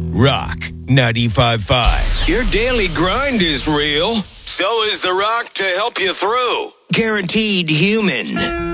Rock 95.5. Your daily grind is real. So is The Rock to help you through. Guaranteed human.